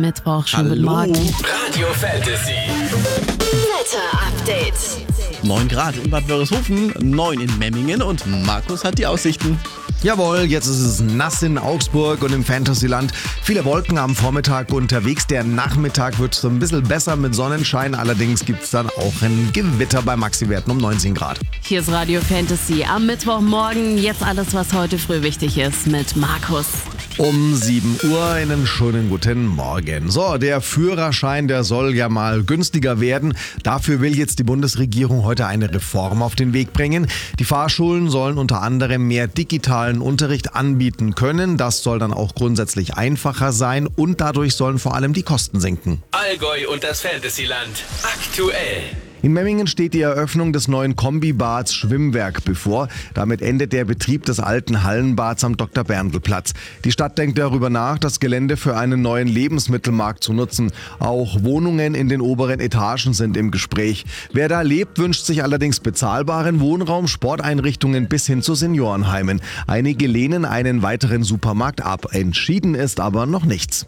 Mittwoch, schönen guten Morgen. Radio Fantasy. Wetter-Update. 9 Grad in Bad Wörishofen, 9 in Memmingen und Markus hat die Aussichten. Jawohl, jetzt ist es nass in Augsburg und im Fantasyland. Viele Wolken am Vormittag unterwegs. Der Nachmittag wird so ein bisschen besser mit Sonnenschein. Allerdings gibt es dann auch ein Gewitter bei Maxi-Werten um 19 Grad. Hier ist Radio Fantasy am Mittwochmorgen. Jetzt alles, was heute früh wichtig ist mit Markus. Um 7 Uhr einen schönen guten Morgen. So, der Führerschein, der soll ja mal günstiger werden. Dafür will jetzt die Bundesregierung heute eine Reform auf den Weg bringen. Die Fahrschulen sollen unter anderem mehr digitalen Unterricht anbieten können. Das soll dann auch grundsätzlich einfacher sein und dadurch sollen vor allem die Kosten sinken. Allgäu und das Fantasyland. Aktuell. In Memmingen steht die Eröffnung des neuen Kombibads Schwimmwerk bevor. Damit endet der Betrieb des alten Hallenbads am Dr.-Berndl-Platz. Die Stadt denkt darüber nach, das Gelände für einen neuen Lebensmittelmarkt zu nutzen. Auch Wohnungen in den oberen Etagen sind im Gespräch. Wer da lebt, wünscht sich allerdings bezahlbaren Wohnraum, Sporteinrichtungen bis hin zu Seniorenheimen. Einige lehnen einen weiteren Supermarkt ab. Entschieden ist aber noch nichts.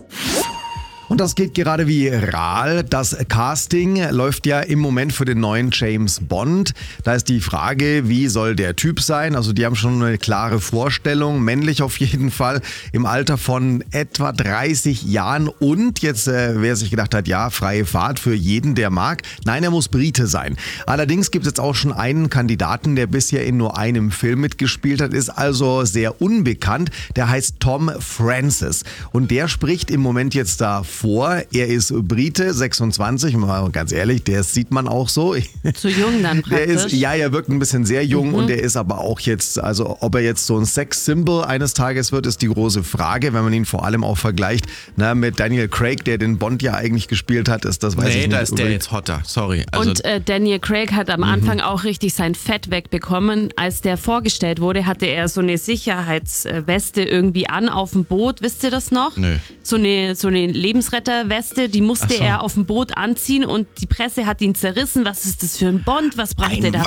Und das geht gerade viral. Das Casting läuft ja im Moment für den neuen James Bond. Da ist die Frage, wie soll der Typ sein? Also die haben schon eine klare Vorstellung, männlich auf jeden Fall, im Alter von etwa 30 Jahren. Und jetzt, wer sich gedacht hat, ja, freie Fahrt für jeden, der mag. Nein, er muss Brite sein. Allerdings gibt es jetzt auch schon einen Kandidaten, der bisher in nur einem Film mitgespielt hat, ist also sehr unbekannt. Der heißt Tom Francis. Und der spricht im Moment jetzt da vor. Er ist Brite, 26, mal ganz ehrlich, der sieht man auch so. Zu jung dann praktisch. Er wirkt ein bisschen sehr jung und er ist aber auch jetzt, also ob er jetzt so ein Sex-Symbol eines Tages wird, ist die große Frage, wenn man ihn vor allem auch vergleicht mit Daniel Craig, der den Bond ja eigentlich gespielt hat, das weiß ich nicht. Nee, da ist der jetzt hotter, sorry. Also Und Daniel Craig hat am Anfang auch richtig sein Fett wegbekommen. Als der vorgestellt wurde, hatte er so eine Sicherheitsweste irgendwie an auf dem Boot, wisst ihr das noch? Nö. So eine Lebensretterweste, die musste er auf dem Boot anziehen und die Presse hat ihn zerrissen. Was ist das für ein Bond? Was brachte der da